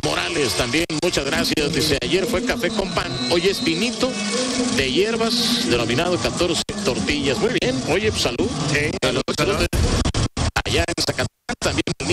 Morales también, muchas gracias. Dice, ayer fue café con pan, hoy es vinito de hierbas, denominado 14 tortillas. Muy bien, oye, pues, salud. Salud. Allá en Zacatecas también.